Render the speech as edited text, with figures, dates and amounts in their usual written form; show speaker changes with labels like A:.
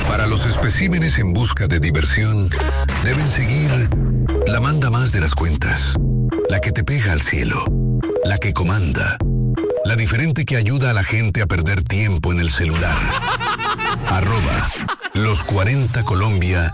A: Para los especímenes en busca de diversión, deben seguir la manda más de las cuentas, la que te pega al cielo, la que comanda, la diferente que ayuda a la gente a perder tiempo en el celular. @los 40 Colombia